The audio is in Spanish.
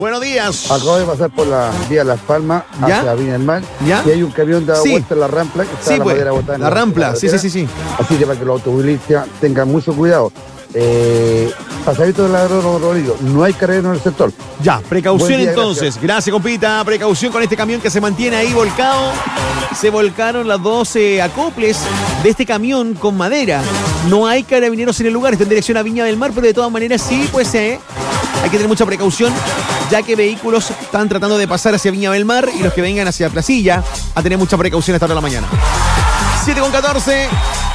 Buenos días. Acabo de pasar por la vía Las Palmas ¿Ya? hacia Viña del Mar. ¿Ya? Y hay un camión dado Sí. vuelta en la rampla que está Sí, la pues, madera botada en la rampla, sí. carretera. Así que para que los automovilistas tengan mucho cuidado. Pasadito del ladrón, Rodrigo, no hay carrera en el sector. Ya, precaución Buen día, entonces. Gracias, compita. Precaución con este camión que se mantiene ahí volcado. Se volcaron las 12 acoples de este camión con madera. No hay carabineros en el lugar, está en dirección a Viña del Mar, pero de todas maneras sí, pues hay que tener mucha precaución, ya que vehículos están tratando de pasar hacia Viña del Mar y los que vengan hacia Placilla a tener mucha precaución a esta hora de la mañana. 7:14.